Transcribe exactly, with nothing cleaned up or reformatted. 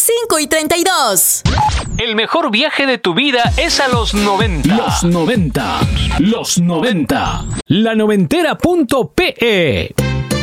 cinco y treinta y dos. El mejor viaje de tu vida es a los noventa. Los noventa. Los noventa. La noventera punto pe.